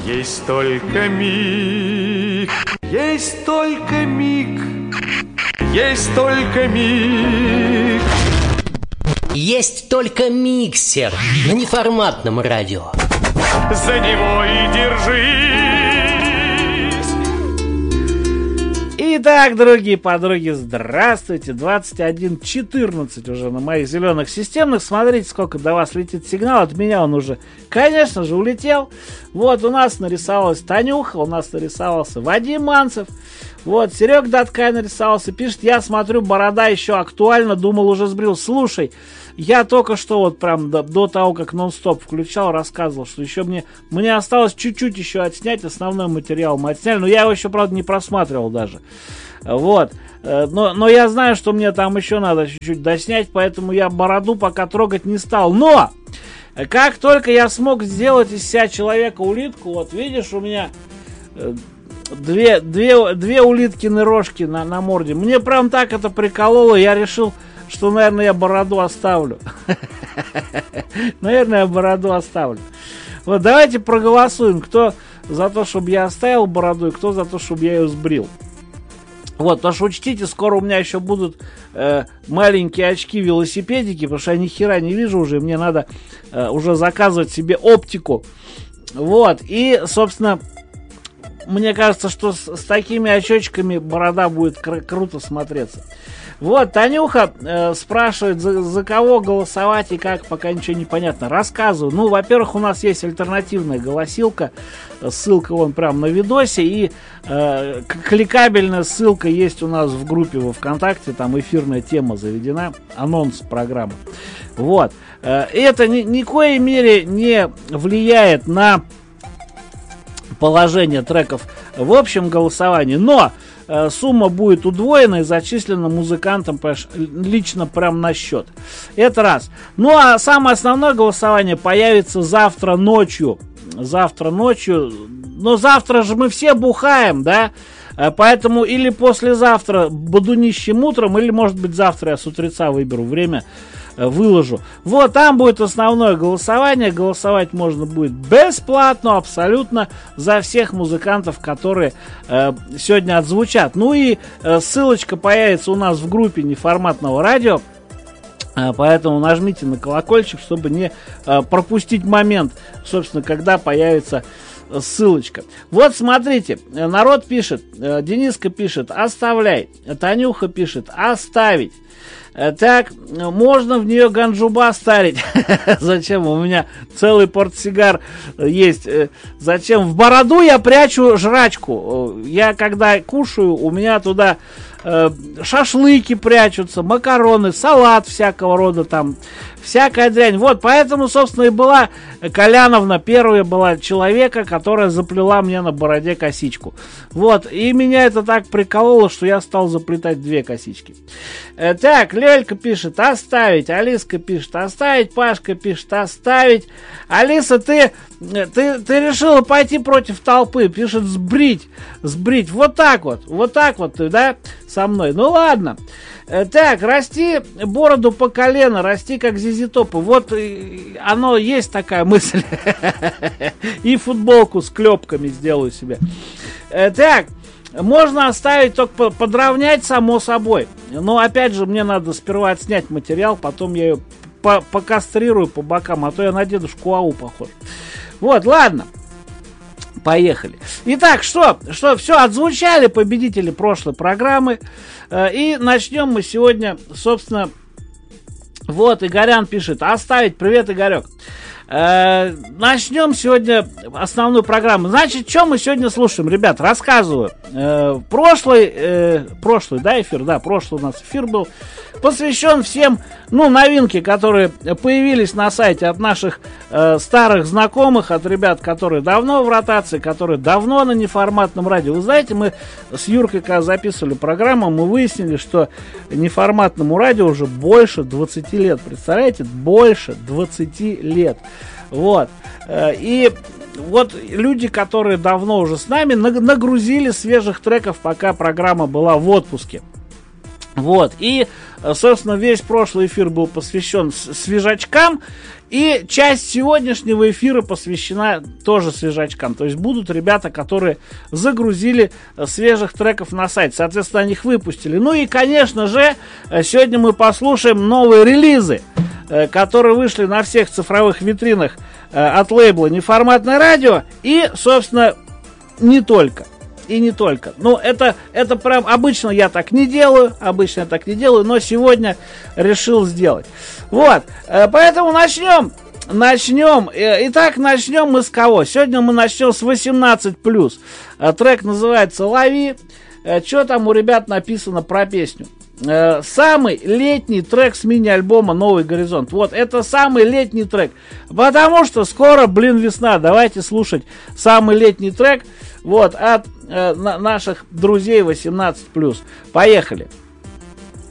Есть только миг, есть только миг, есть только миг. Есть только миксер на неформатном радио. За него и держись. Итак, дорогие подруги, здравствуйте. 21:14 уже на моих зеленых системных. Смотрите, сколько до вас летит сигнал. От меня он уже, конечно же, улетел. Вот у нас нарисовалась Танюха, у нас нарисовался Вадим Манцев. Вот, Серега Даткай нарисовался. Пишет: я смотрю, борода еще актуальна, думал, уже сбрил. Слушай, я только что вот прям до того, как нон-стоп включал, рассказывал, что еще мне осталось чуть-чуть еще отснять. Основной материал мы отсняли, но я его еще, правда, не просматривал даже. Вот. Но я знаю, что мне там еще надо чуть-чуть доснять, поэтому я бороду пока трогать не стал. Но! Как только я смог сделать из себя человека-улитку, вот видишь, у меня две улиткины рожки на морде. Мне прям так это прикололо, я решил, что, наверное, я бороду оставлю. Наверное, я бороду оставлю. Вот давайте проголосуем, кто за то, чтобы я оставил бороду, и кто за то, чтобы я ее сбрил. Вот, потому что учтите, скоро у меня еще будут маленькие очки-велосипедики, потому что я ни хера не вижу уже, мне надо уже заказывать себе оптику. Вот, и, собственно, мне кажется, что с такими очечками борода будет круто смотреться. Вот, Танюха спрашивает, за кого голосовать и как, пока ничего не понятно. Рассказываю. Ну, во-первых, у нас есть альтернативная голосилка. Ссылка вон прям на видосе. И кликабельная ссылка есть у нас в группе во ВКонтакте. Там эфирная тема заведена. Анонс программы. Вот. Это ни в коей мере не влияет на положение треков в общем голосовании. Но сумма будет удвоена и зачислена музыкантам лично прям на счет. Это раз. Ну а самое основное голосование появится завтра ночью. Завтра ночью. Но завтра же мы все бухаем, да? Поэтому или послезавтра бодунищим утром, или может быть завтра я с утреца выберу время, выложу. Вот там будет основное голосование. Голосовать можно будет бесплатно, абсолютно, за всех музыкантов, которые сегодня отзвучат. Ну и ссылочка появится у нас в группе неформатного радио. Поэтому нажмите на колокольчик, чтобы не пропустить момент, собственно, когда появится ссылочка. Вот смотрите, народ пишет, Дениска пишет: оставляй. Танюха пишет: оставить. Так, можно в нее ганджуба старить. Зачем? У меня целый портсигар есть. Зачем? В бороду я прячу жрачку. Я когда кушаю, у меня туда шашлыки прячутся, макароны, салат всякого рода там, всякая дрянь. Вот, поэтому, собственно, и была Коляновна, первая была человека, которая заплела мне на бороде косичку. Вот, и меня это так прикололо, что я стал заплетать две косички. Так, Лелька пишет: оставить. Алиска пишет: оставить. Пашка пишет: оставить. Алиса, ты решила пойти против толпы. Пишет: сбрить. Сбрить. Вот так вот ты, да, со мной. Ну ладно. Так, расти бороду по колено, расти как Зизи Топа. Вот оно, есть такая мысль. И футболку с клепками сделаю себе. Так, можно оставить, только подровнять, само собой. Но опять же, мне надо сперва отснять материал, потом я ее покастрирую по бокам, а то я на дедушку Ау похож. Вот, ладно. Поехали. Итак, что, все, отзвучали победители прошлой программы. И начнем мы сегодня, собственно, вот, Игорян пишет: оставить. Привет, Игорек. Начнем сегодня основную программу. Значит, что мы сегодня слушаем, ребят, рассказываю. Прошлый, да, эфир, да, прошлый у нас эфир был посвящен всем, новинки, которые появились на сайте от наших старых знакомых, от ребят, которые давно в ротации, которые давно на неформатном радио. Вы знаете, мы с Юркой, когда записывали программу, мы выяснили, что неформатному радио уже больше 20 лет. Представляете? Больше 20 лет. Вот. И вот люди, которые давно уже с нами, нагрузили свежих треков, пока программа была в отпуске. Вот, и, собственно, весь прошлый эфир был посвящен свежачкам, и часть сегодняшнего эфира посвящена тоже свежачкам. То есть будут ребята, которые загрузили свежих треков на сайт, соответственно, они их выпустили. Ну и, конечно же, сегодня мы послушаем новые релизы, которые вышли на всех цифровых витринах от лейбла «Неформатное радио», и, собственно, не только. И не только. Ну, это прям обычно я так не делаю, но сегодня решил сделать. Вот, поэтому начнем. Итак, начнем мы с кого? Сегодня мы начнем с 18+. Трек называется «Лови». Что там у ребят написано про песню? Самый летний трек с мини-альбома «Новый горизонт». Вот, это самый летний трек. Потому что скоро, весна. Давайте слушать самый летний трек. Вот, от наших друзей 18+. Поехали.